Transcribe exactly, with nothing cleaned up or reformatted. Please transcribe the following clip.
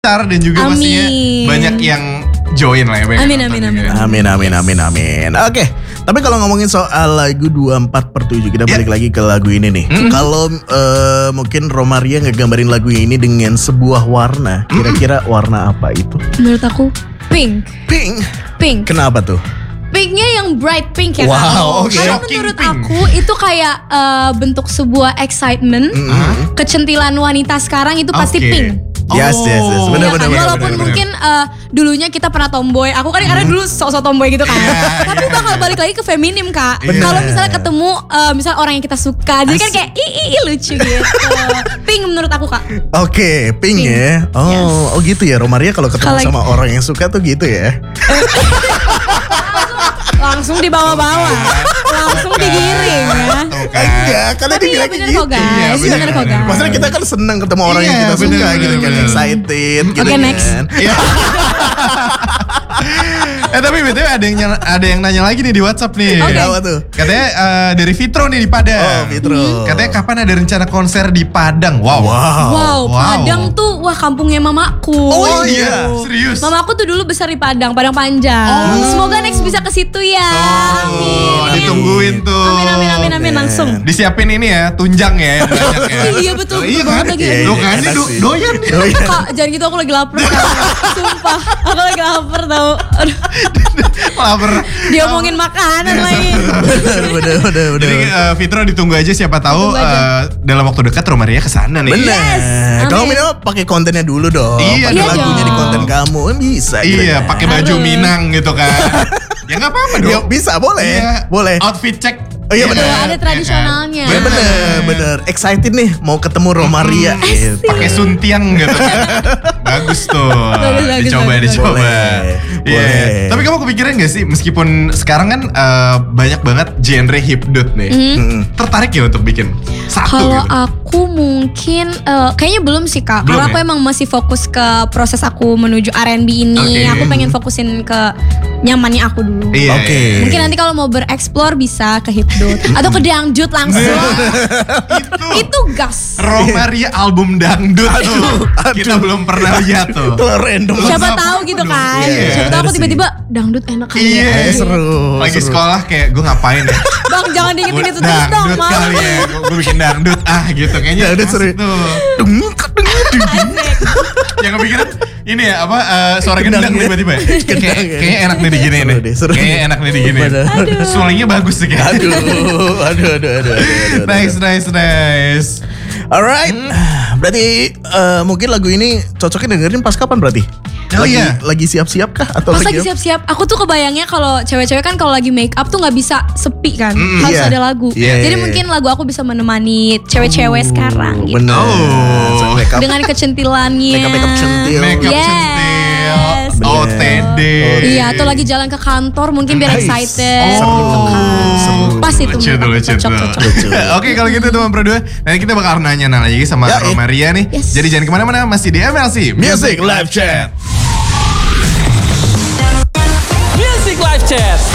dan juga Amin. pastinya banyak yang join lah ya. Amin, amin, amin. Amin, amin, amin, amin. Oke, tapi kalau ngomongin soal lagu dua puluh empat per tujuh, kita balik Yeah. lagi ke lagu ini nih. Mm-hmm. Kalau uh, mungkin Romaria ngegambarin lagu ini dengan sebuah warna, kira-kira warna apa itu? Menurut aku pink. Pink. Pink. Kenapa tuh? Pinknya yang bright pink ya Wow, kan? oke. Karena Shocking menurut pink. aku itu kayak eh, bentuk sebuah excitement, Mm-hmm. kecentilan wanita sekarang itu pasti Oke. pink. Yes, yes, yes. Oh. Bener, Iya bener, kan? bener, Walaupun bener, mungkin eh, dulunya kita pernah tomboy, aku kan karena dulu sok-sok tomboy gitu kan. Iya, Tapi iya, bakal iya. balik lagi ke feminim kak. Bener. Kalau misalnya ketemu eh, misal orang yang kita suka, jadi kan kayak ih, ih, ih, lucu gitu. Pink menurut aku kak. Oke, pink, Pink. ya. Oh, Yes. oh gitu ya. Romaria kalau ketemu Kalau- sama orang yang suka tuh gitu ya. Langsung dibawa-bawa, langsung digiring ya. Tuh kan. Enggak, karena Tapi dia iya bilang bener gitu. kok guys, Iya, bener, bener, kok bener. guys. Maksudnya kita kan senang ketemu orang yang Iya, kita bener, suka bener, gitu kan, bener. excited gitu Oke, kan. next. Iya. eh tapi betul ada yang nyala- ada yang nanya lagi nih di WhatsApp nih. Oke. Apa tuh? Katanya eh, dari Fitro nih di Padang. Oh, Fitro. Katanya kapan ada rencana konser di Padang? Wow. Wow. Wow, Wow. Padang tuh wah kampungnya mamaku. Oh iya, serius. Mamaku tuh dulu besar di Padang, Padang Panjang. Oh. Semoga next bisa ke situ ya. Oh, Amin. ditungguin tuh. Amin amin amin amin langsung. Disiapin ini ya, tunjang ya yang banyak ya. Iya betul, Oh, betul iya banget kan? lagi. Iya, Tuh kan, ini enak do- sih. doyan. Doyan. Kak, jangan gitu aku lagi lapar Kak. Sumpah, aku lagi lapar tau. Aduh, Lapar. diomongin makanan lagi. Bener, bener, bener, bener. Jadi eh, Fitro ditunggu aja, siapa tahu Ditunggu aja. eh, dalam waktu dekat Romaria kesana nih. Bener. Yes, Kalau amin. minimal pakai kontennya dulu dong. Iya pakai dong. lagunya di konten kamu bisa. gitu Iya, kan. pakai baju Harus. Minang gitu kan. Ya nggak apa-apa dong. Ya, bisa, boleh, Iya. boleh. Outfit check. Oh, iya, Ya bener. kan? Ada tradisionalnya. Ya kan? Bener, bener, bener. Excited nih mau ketemu Romaria. gitu. Pakai suntiang gitu kan. Bagus tuh. Bagus, bagus, dicoba, bagus, dicoba. Boleh, Iya. boleh. Tapi kamu kepikiran gak sih meskipun sekarang kan eh, banyak banget genre hipdut nih. Mm-mm. Tertarik ya untuk bikin satu Kalau gitu? aku mungkin eh, kayaknya belum sih Kak. Belum Karena ya? aku emang masih fokus ke proses aku menuju R and B ini. Oke. Aku pengen fokusin ke nyamannya aku dulu. Iya. Oke. iya. Mungkin nanti kalau mau bereksplor bisa ke hipdut atau ke dangdut langsung. Itu. Itu gas. Romaria album dangdut tuh. aduh. Kita belum pernah lihat tuh. Itu random. Siapa Apa- tahu gitu aduh, kan. iya, Siapa tahu aku bener sih. tiba-tiba dangdut enak kali Iya. ya. Eh, seru. Lagi seru. sekolah kayak gue ngapain ya? Bang jangan diingetin itu terus dong. Dangdut Mau. kali ya. Gue bikin dangdut ah gitu. Kayaknya Dangdut asik seru. tuh. Dung, dung, dung, dung. Yang kepikiran ini ya apa eh, suara Gendang gendang ya. tiba-tiba ya? Gendang Kayak- ya. Kayaknya enak nih digini Seru nih. deh, seru Kayaknya deh. enak nih digini. Bener. Sulingnya bagus sih kayaknya. Aduh, aduh, aduh, aduh, aduh, aduh. Nice, nice, nice. Alright, berarti eh, mungkin lagu ini cocoknya dengerin pas kapan berarti? Oh, lagi, iya. lagi siap-siap kah atau Pas lagi? lagi siap-siap, aku tuh kebayangnya kalau cewek-cewek kan kalau lagi make up tuh nggak bisa sepi kan, Mm, harus iya. ada lagu. Iya, Jadi iya, mungkin lagu aku bisa menemani cewek-cewek sekarang gitu. Bener. Oh. Make up, Dengan kecentilannya. make up, make up centil. Make up Yes. centil. Bener. O T D. Iya, atau lagi jalan ke kantor mungkin biar Nice. excited Oh, gitu kan. seru. Pas itu Lucu tuh, menurut aku lucu cocok, tuh. cocok. Lucu. Oke kalau gitu teman berdua, nanti kita bakal nanya-nanya lagi sama Ya, eh. Romaria nih. Yes. Jadi jangan kemana-mana, masih di M L C Music Live Chat. Music Live Chat.